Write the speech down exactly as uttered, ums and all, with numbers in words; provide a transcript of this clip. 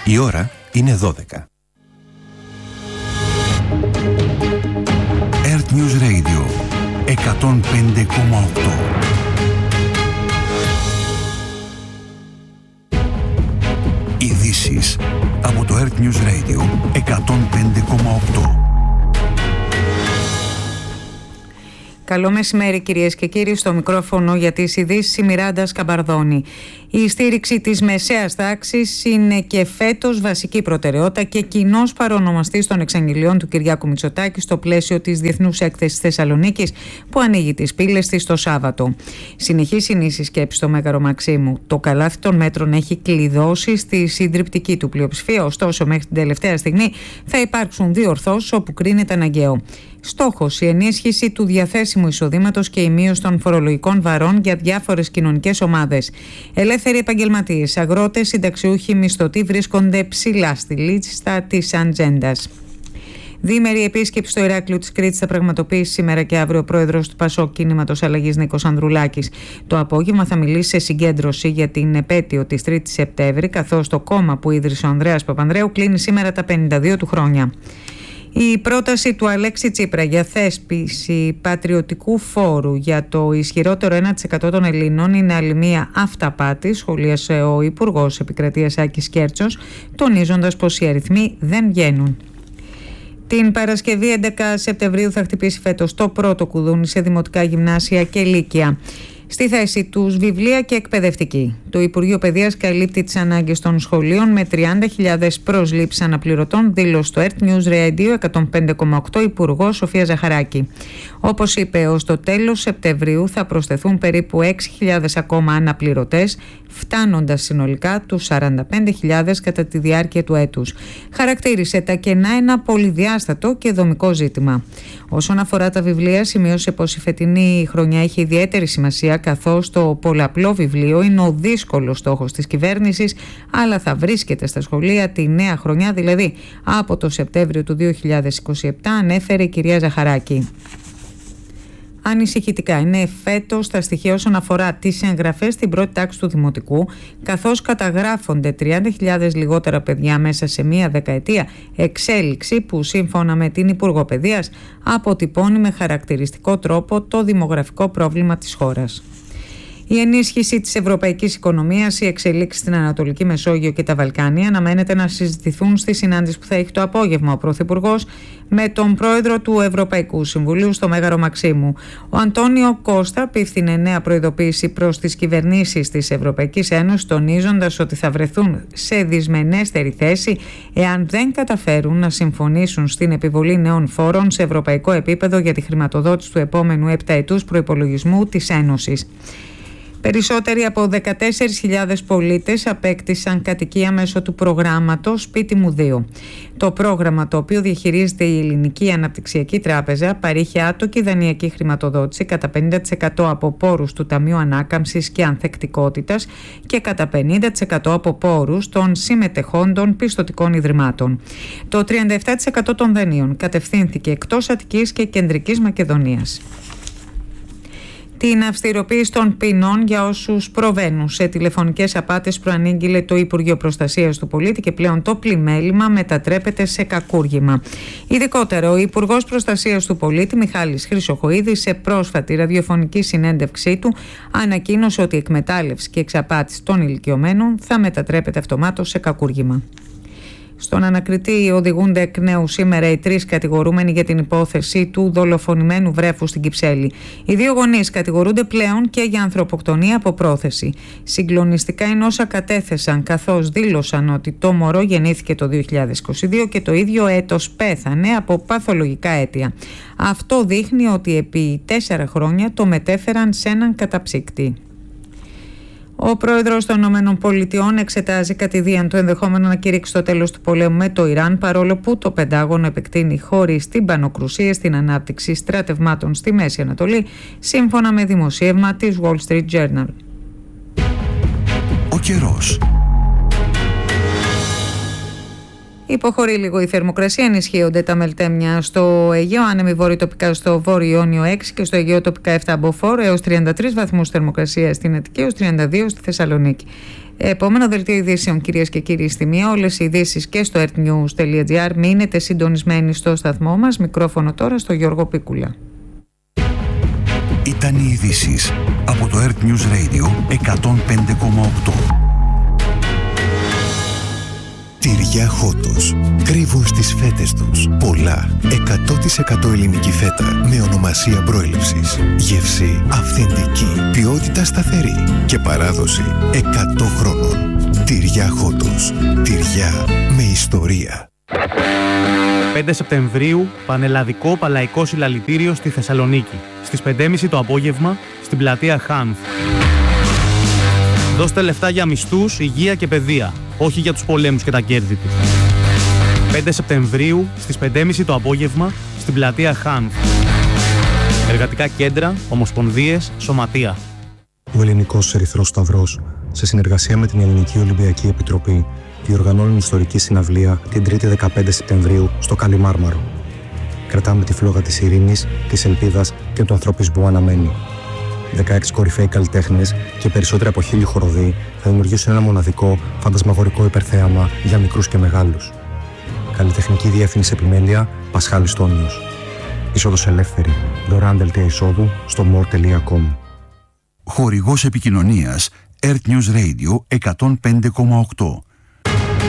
Η ώρα είναι δώδεκα. Earth News Radio εκατόν πέντε κόμμα οκτώ. Ειδήσεις από το Earth News Radio εκατόν πέντε κόμμα οκτώ. Καλό μεσημέρι κυρίες και κύριοι, στο μικρόφωνο για τις ειδήσεις η Μιράντα Σκαμπαρδόνη. Η στήριξη της μεσαίας τάξης είναι και φέτος βασική προτεραιότητα και κοινός παρονομαστής των εξαγγελιών του Κυριάκου Μητσοτάκη στο πλαίσιο της Διεθνούς Έκθεσης Θεσσαλονίκης που ανοίγει τις πύλες της το Σάββατο. Συνεχής είναι η συσκέψη στο Μέγαρο Μαξίμου. Το καλάθι των μέτρων έχει κλειδώσει στη συντριπτική του πλειοψηφία, ωστόσο μέχρι την τελευταία στιγμή θα υπάρξουν διορθώσεις όπου κρίνεται αναγκαίο. Στόχος η ενίσχυση του διαθέσιμου εισοδήματος και η μείωση των φορολογικών βαρών για διάφορες κοινωνικές ομάδες. Ελεύθεροι επαγγελματίες, αγρότες, συνταξιούχοι, μισθωτοί βρίσκονται ψηλά στη λίστα της ατζέντας. Διήμερη επίσκεψη στο Ηράκλειο της Κρήτης θα πραγματοποιήσει σήμερα και αύριο ο πρόεδρος του Πασόκ Κίνηματος Αλλαγής Νίκος Ανδρουλάκης. Το απόγευμα θα μιλήσει σε συγκέντρωση για την επέτειο της τρίτης Σεπτέμβρη, καθώς το κόμμα που ίδρυσε ο Ανδρέας Παπανδρέου κλείνει σήμερα τα πενήντα δύο του χρόνια. Η πρόταση του Αλέξη Τσίπρα για θέσπιση πατριωτικού φόρου για το ισχυρότερο ένα τοις εκατό των Ελλήνων είναι άλλη μία αυταπάτη, σχολίασε ο Υπουργός Επικρατείας Άκης Κέρτσος, τονίζοντας πως οι αριθμοί δεν βγαίνουν. Την Παρασκευή έντεκα Σεπτεμβρίου θα χτυπήσει φέτος το πρώτο κουδούνι σε δημοτικά γυμνάσια και λύκεια. Στη θέση τους βιβλία και εκπαιδευτική. Το Υπουργείο Παιδείας καλύπτει τις ανάγκες των σχολείων με τριάντα χιλιάδες προσλήψεις αναπληρωτών, δήλωσε στο Earth News Radio εκατόν πέντε κόμμα οκτώ Υπουργός Σοφία Ζαχαράκη. Όπως είπε, ως το τέλος Σεπτεμβρίου θα προσθεθούν περίπου έξι χιλιάδες ακόμα αναπληρωτές, φτάνοντας συνολικά τους σαράντα πέντε χιλιάδες κατά τη διάρκεια του έτους. Χαρακτήρισε τα κενά ένα πολυδιάστατο και δομικό ζήτημα. Όσον αφορά τα βιβλία, σημείωσε πως η φετινή χρονιά έχει ιδιαίτερη σημασία, καθώς το πολλαπλό βιβλίο είναι ο δύσκολος στόχος της κυβέρνησης, αλλά θα βρίσκεται στα σχολεία τη νέα χρονιά, δηλαδή από το Σεπτέμβριο του δύο χιλιάδες είκοσι επτά, ανέφερε η κυρία Ζαχαράκη. Ανησυχητικά είναι φέτος τα στοιχεία όσον αφορά τις εγγραφές στην πρώτη τάξη του Δημοτικού, καθώς καταγράφονται τριάντα χιλιάδες λιγότερα παιδιά μέσα σε μία δεκαετία, εξέλιξη που σύμφωνα με την Υπουργό Παιδείας αποτυπώνει με χαρακτηριστικό τρόπο το δημογραφικό πρόβλημα της χώρας. Η ενίσχυση της ευρωπαϊκής οικονομίας, οι εξελίξεις στην Ανατολική Μεσόγειο και τα Βαλκάνια αναμένεται να συζητηθούν στη συνάντηση που θα έχει το απόγευμα ο Πρωθυπουργός με τον πρόεδρο του Ευρωπαϊκού Συμβουλίου στο Μέγαρο Μαξίμου. Ο Αντώνιο Κώστα απίφθινε νέα προειδοποίηση προς τις κυβερνήσεις της Ευρωπαϊκής Ένωσης, τονίζοντας ότι θα βρεθούν σε δυσμενέστερη θέση εάν δεν καταφέρουν να συμφωνήσουν στην επιβολή νέων φόρων σε ευρωπαϊκό επίπεδο για τη χρηματοδότηση του επόμενου επταετούς προϋπολογισμού της Ένωσης. Περισσότεροι από δεκατέσσερις χιλιάδες πολίτες απέκτησαν κατοικία μέσω του προγράμματος Σπίτι μου δύο. Το πρόγραμμα, το οποίο διαχειρίζεται η Ελληνική Αναπτυξιακή Τράπεζα, παρήχε άτοκη δανειακή χρηματοδότηση κατά πενήντα τοις εκατό από πόρους του Ταμείου Ανάκαμψης και Ανθεκτικότητας και κατά πενήντα τοις εκατό από πόρους των συμμετεχόντων πιστωτικών ιδρυμάτων. Το τριάντα επτά τοις εκατό των δανείων κατευθύνθηκε εκτός Αττικής και Κεντρικής Μακεδονίας. Την αυστηροποίηση των ποινών για όσους προβαίνουν σε τηλεφωνικές απάτες προανήγγειλε το Υπουργείο Προστασίας του Πολίτη και πλέον το πλημέλημα μετατρέπεται σε κακούργημα. Ειδικότερα, ο Υπουργός Προστασίας του Πολίτη Μιχάλης Χρυσοχοΐδης σε πρόσφατη ραδιοφωνική συνέντευξή του ανακοίνωσε ότι η εκμετάλλευση και εξαπάτηση των ηλικιωμένων θα μετατρέπεται αυτομάτως σε κακούργημα. Στον ανακριτή οδηγούνται εκ νέου σήμερα οι τρεις κατηγορούμενοι για την υπόθεση του δολοφονημένου βρέφου στην Κυψέλη. Οι δύο γονείς κατηγορούνται πλέον και για ανθρωποκτονία από πρόθεση. Συγκλονιστικά είναι όσα κατέθεσαν, καθώς δήλωσαν ότι το μωρό γεννήθηκε το δύο χιλιάδες είκοσι δύο και το ίδιο έτος πέθανε από παθολογικά αίτια. Αυτό δείχνει ότι επί τέσσερα χρόνια το μετέφεραν σε έναν καταψύκτη. Ο πρόεδρος των ΗΠΑ εξετάζει κατηδίαν το ενδεχόμενο να κηρύξει το τέλος του πολέμου με το Ιράν, παρόλο που το Πεντάγωνο επεκτείνει χωρίς τυμπανοκρουσίες στην ανάπτυξη στρατευμάτων στη Μέση Ανατολή, σύμφωνα με δημοσίευμα της Wall Street Journal. Ο καιρός. Υποχωρεί λίγο η θερμοκρασία, ενισχύονται τα μελτέμια στο Αιγαίο, άνεμοι βόρειο τοπικά στο Βόρειο Ιόνιο έξι και στο Αιγαίο τοπικά επτά μποφόρ έως τριάντα τρεις βαθμούς θερμοκρασία στην Αττική, έως τριάντα δύο στη Θεσσαλονίκη. Επόμενο δελτίο ειδήσεων, κυρίες και κύριοι, στη μία. Όλες οι ειδήσεις και στο earthnews τελεία gr. Μείνετε συντονισμένοι στο σταθμό μας. Μικρόφωνο τώρα στο Γιώργο Πίκουλα. Ήταν οι ειδήσεις από το Earth News Radio εκατόν πέντε κόμμα οκτώ. Τυριά Χότος. Κρύβουν στις φέτες τους πολλά. εκατό τοις εκατό ελληνική φέτα με ονομασία προέλευσης. Γεύση αυθεντική. Ποιότητα σταθερή. Και παράδοση εκατό χρόνων. Τυριά Χότος. Τυριά με ιστορία. πέντε Σεπτεμβρίου, πανελλαδικό παλαϊκό συλλαλητήριο στη Θεσσαλονίκη. Στις πέντε και μισή το απόγευμα, στην πλατεία Χάνθ. Δώστε λεφτά για μισθούς, υγεία και παιδεία, όχι για τους πολέμους και τα κέρδη τους. πέντε Σεπτεμβρίου, στις πέντε και μισή το απόγευμα, στην πλατεία Χάνθ. Εργατικά κέντρα, ομοσπονδίες, σωματεία. Ο Ελληνικός Ερυθρός Σταυρός, σε συνεργασία με την Ελληνική Ολυμπιακή Επιτροπή, διοργανώνουν ιστορική συναυλία την Τρίτη δεκαπέντε Σεπτεμβρίου στο Καλιμάρμαρο. Κρατάμε τη φλόγα της ειρήνης, της ελπίδας και του ανθρωπισμού αναμένη. δεκαέξι κορυφαίοι καλλιτέχνες και περισσότεροι από χίλιοι χοροδοί θα δημιουργήσουν ένα μοναδικό, φαντασμαγορικό υπερθέαμα για μικρούς και μεγάλους. Καλλιτεχνική διεύθυνση επιμέλεια Πασχάλης Τόνιος. Είσοδος ελεύθερη. Δωρεάν δελτία εισόδου στο more τελεία com. Χορηγός επικοινωνίας Earth News Radio εκατόν πέντε κόμμα οκτώ.